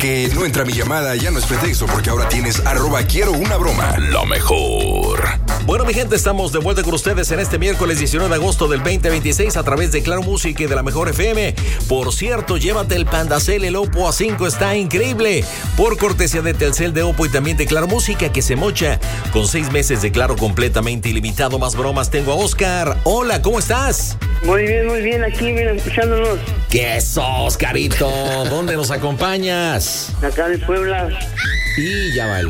que no entra mi llamada ya no es pretexto, porque ahora tienes @QuieroUnaBroma. Lo mejor. Bueno, mi gente, estamos de vuelta con ustedes en este miércoles 19 de agosto del 2026 a través de Claro Música y de la Mejor FM. Por cierto, llévate el Pandacel, el Oppo A5 está increíble. Por cortesía de Telcel, de Oppo y también de Claro Música, que se mocha con 6 meses de Claro completamente ilimitado. Más bromas, tengo a Oscar. Hola, ¿cómo estás? Muy bien, aquí, mira, escuchándonos. ¿Qué es, Oscarito? ¿Dónde nos acompañas? Acá de Puebla. Y ya bailó.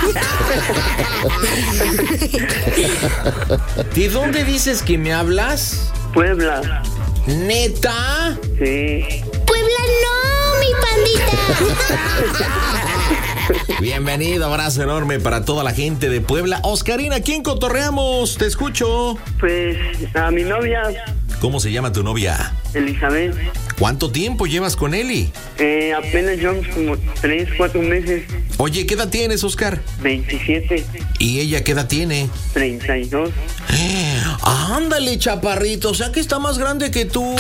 ¿De dónde dices que me hablas? Puebla. ¿Neta? Sí. Puebla no, mi pandita. Bienvenido, abrazo enorme para toda la gente de Puebla. Oscarina, ¿a quién cotorreamos? Te escucho. Pues a mi novia. ¿Cómo se llama tu novia? Elizabeth. ¿Cuánto tiempo llevas con Eli? Apenas llevamos como 3, 4 meses. Oye, ¿qué edad tienes, Oscar? 27. ¿Y ella qué edad tiene? 32. Ándale, chaparrito, o sea que está más grande que tú.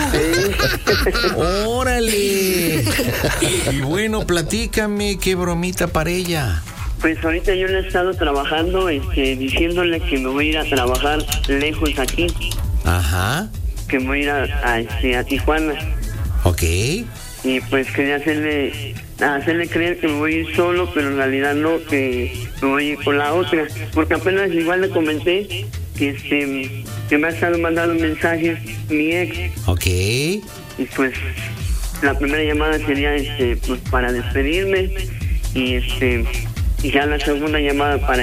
Sí. Órale. Y bueno, platícame, qué bromita para ella. Pues ahorita yo le he estado trabajando, diciéndole que me voy a ir a trabajar lejos aquí. Ajá. Que me voy a ir a Tijuana. Ok. Y pues quería hacerle creer que me voy a ir solo, pero en realidad no, que me voy a ir con la otra. Porque apenas igual le comenté que me ha estado mandando mensajes mi ex. Ok. Y pues la primera llamada sería pues para despedirme y ya la segunda llamada para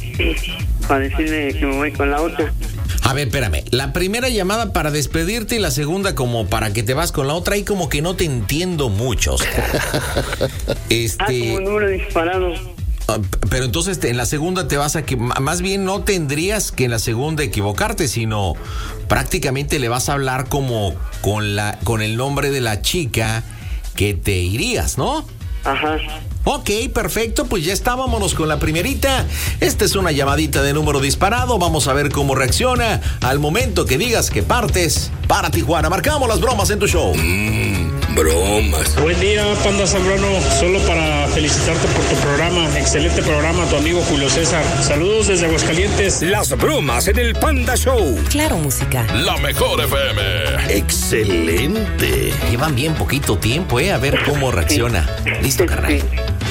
decirle que me voy con la otra. A ver, espérame. La primera llamada para despedirte y la segunda como para que te vas con la otra. Ahí como que no te entiendo mucho, Oscar. Como número disparado. Pero entonces en la segunda te vas a... Más bien no tendrías que en la segunda equivocarte, sino prácticamente le vas a hablar como con el nombre de la chica que te irías, ¿no? Ajá. Ok, perfecto, pues ya está, vámonos con la primerita. Esta es una llamadita de número disparado. Vamos a ver cómo reacciona al momento que digas que partes para Tijuana. Marcamos las bromas en tu show. Bromas. Buen día, Panda Zambrano. Solo para felicitarte por tu programa. Excelente programa, tu amigo Julio César. Saludos desde Aguascalientes. Las bromas en el Panda Show. Claro Música. La Mejor FM. Excelente. Llevan bien poquito tiempo, a ver cómo reacciona. Listo, carnal.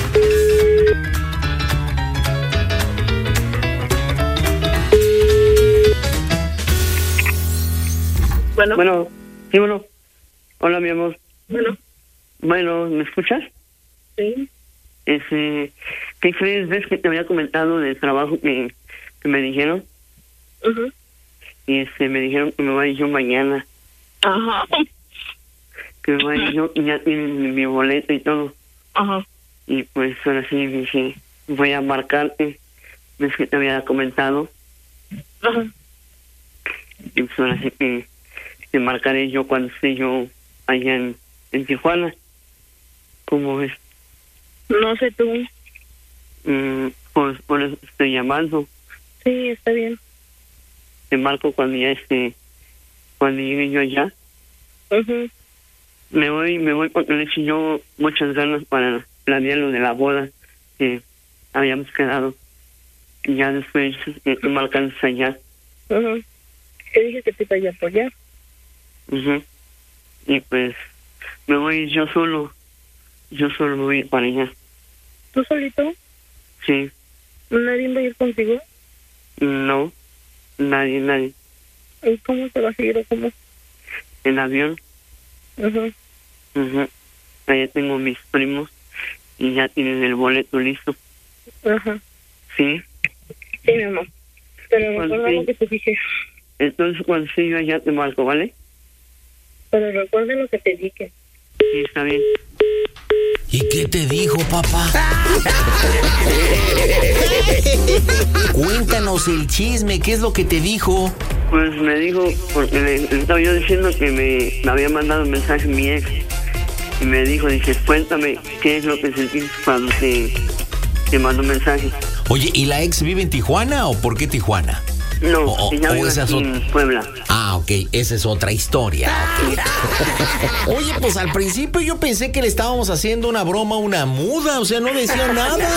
Bueno, sí, bueno. Hola, mi amor. Bueno, ¿me escuchas? Sí. ¿Qué crees? ¿Ves que te había comentado del trabajo que me dijeron? Uh-huh. Y me dijeron que me va a ir yo mañana. Ajá. Que me va a ir yo y ya tienen mi boleto y todo. Ajá. Y pues ahora sí dije, voy a marcarte. ¿Ves que te había comentado? Ajá. Y pues ahora sí que te marcaré yo cuando esté yo allá en Tijuana. ¿Cómo ves? No sé tú. Pues por eso estoy llamando. Sí, está bien. Te marco cuando ya cuando llegue yo allá. Uh-huh. Me voy porque le eché yo muchas ganas para planear lo de la boda que habíamos quedado. Y ya después te marcas allá. Uh-huh. Te dije que te iba a apoyar. Uh-huh. Y pues me voy yo solo. Yo solo me voy a ir para allá. ¿Tú solito? Sí. ¿Nadie va a ir contigo? No. Nadie. ¿Y cómo se va a seguir o cómo? En avión. Uh-huh. Uh-huh. Allá tengo mis primos y ya tienen el boleto listo. Ajá. Sí. Sí, mi amor. Pero recuerda lo que te dije. Entonces cuando esté yo allá te marco, ¿vale? Pero recuerda lo que te dije. Sí, está bien. ¿Y qué te dijo, papá? Cuéntanos el chisme, ¿qué es lo que te dijo? Pues me dijo, porque le estaba yo diciendo que me había mandado un mensaje mi ex. Y me dijo, dice, cuéntame qué es lo que sentiste cuando te mandó un mensaje. Oye, ¿y la ex vive en Tijuana o por qué Tijuana? No, ella vive aquí en Puebla. Ah, ok, esa es otra historia. Okay. Oye, pues al principio yo pensé que le estábamos haciendo una broma a una muda, o sea, no decía nada.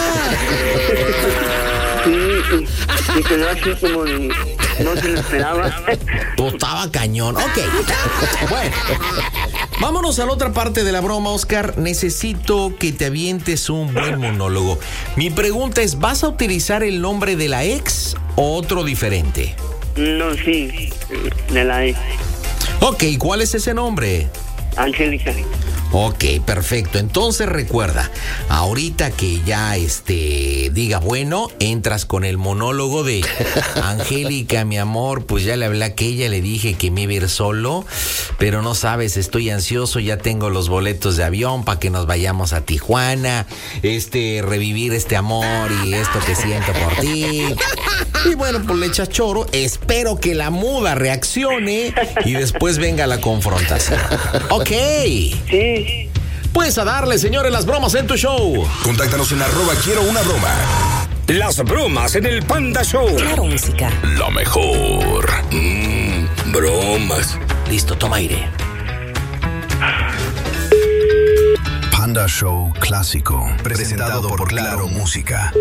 Sí, y quedó así como de... No se lo esperaba. Pues estaba cañón. Ok. Bueno, vámonos a la otra parte de la broma, Oscar. Necesito que te avientes un buen monólogo. Mi pregunta es, ¿vas a utilizar el nombre de la ex o otro diferente? No, sí, de la ex. Ok, ¿cuál es ese nombre? Angélica. Ok, perfecto. Entonces recuerda, ahorita que ya diga bueno, entras con el monólogo de Angélica, mi amor, pues ya le hablé a aquella, le dije que me iba a ir solo, pero no sabes, estoy ansioso, ya tengo los boletos de avión para que nos vayamos a Tijuana, revivir este amor y esto que siento por ti. Y bueno, pues le echas choro, espero que la muda reaccione y después venga la confrontación. Ok. Sí. Pues a darle, señores, las bromas en tu show. Contáctanos en @QuieroUnaBroma. Las bromas en el Panda Show. Claro, música. Lo mejor. Bromas. Listo, toma aire. Panda Show Clásico. Presentado por Claro Música.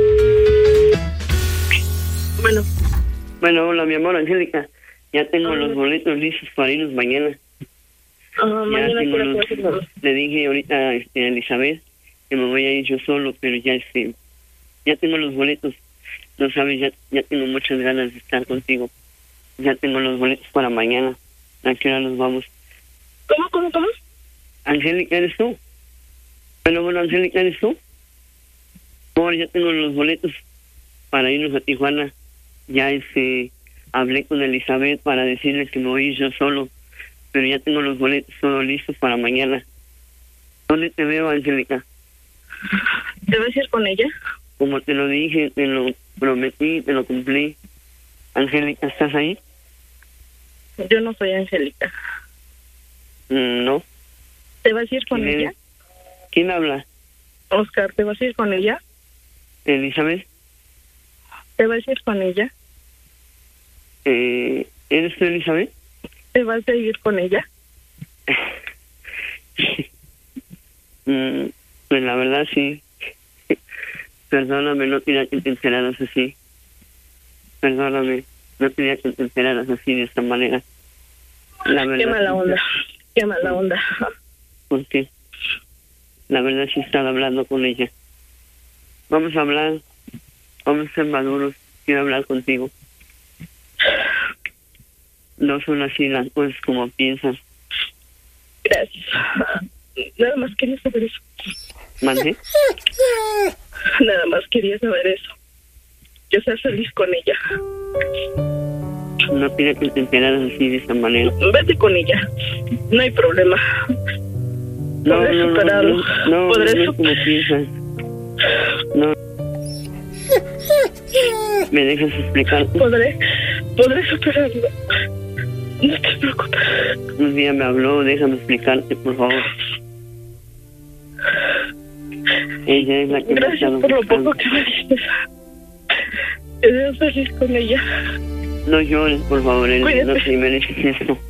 Bueno, hola, mi amor, Angélica. Ya tengo los boletos listos para irnos mañana. Mañana le dije ahorita a Elizabeth que me voy a ir yo solo, pero ya tengo los boletos. No sabes, ya tengo muchas ganas de estar contigo. Ya tengo los boletos para mañana. ¿A qué hora nos vamos? ¿Cómo? Angélica, ¿eres tú? Bueno, Angélica, ¿eres tú? Amor, ya tengo los boletos para irnos a Tijuana. Ya hablé con Elizabeth para decirle que me voy a ir yo solo, pero ya tengo los boletos todos listos para mañana. ¿Dónde te veo, Angélica? ¿Te vas a ir con ella? Como te lo dije, te lo prometí, te lo cumplí. Angélica, ¿estás ahí? Yo no soy Angélica. No. ¿Te vas a ir con ella? ¿Quién habla? Oscar, ¿te vas a ir con ella? ¿Elizabeth? ¿Te vas a ir con ella? ¿Eres tú, Elizabeth? ¿Te vas a ir con ella? Pues la verdad sí. Perdóname, no quería que te enteraras así. Perdóname, no quería que te enteraras así de esta manera. La verdad, Qué mala onda. ¿Por qué? La verdad sí estaba hablando con ella. Vamos a hablar. Vamos a ser maduros. Quiero hablar contigo. No son así las cosas como piensas. Gracias. Nada más quería saber eso. ¿Mande? Nada más quería saber eso. Yo ser feliz con ella. No quería que te enteraras así de esta manera. Vete con ella. No hay problema. Podré superarlo. Podré como piensas. No. ¿Me dejas explicar? Podré superarlo. No te preocupes. Un día me habló, déjame explicarte, por favor. Ella es la que gracias por lo poco que me diste. Te veo feliz con ella. No llores, por favor, no te mereces esto.